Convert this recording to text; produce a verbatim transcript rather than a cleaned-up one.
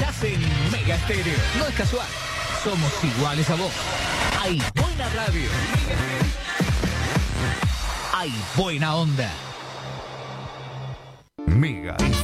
Estás en Mega Estéreo. No es casual. Somos iguales a vos. Hay buena radio. Hay buena onda. Mega